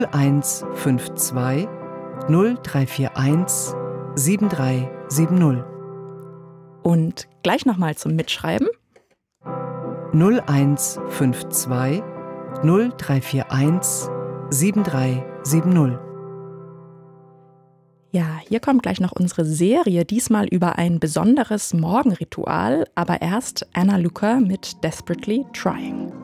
0152 0341 7370. Und gleich nochmal zum Mitschreiben. 0152 0341 7370. Ja, hier kommt gleich noch unsere Serie, diesmal über ein besonderes Morgenritual, aber erst Anna Luker mit Desperately Trying.